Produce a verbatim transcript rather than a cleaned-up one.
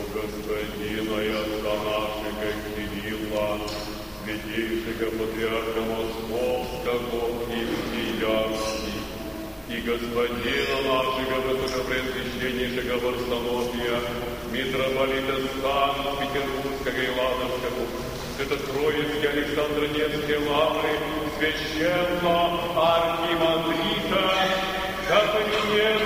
Господина и Отца нашего Кирилла, святейшего Патриарха Московского и всеясный, и Господина нашего Высокопреосвященнейшего Варсонофия, митрополита Стану Петербургского и Ладожского, Свято-Троицкий Александра Невской Лавры, священного архимандрита, как и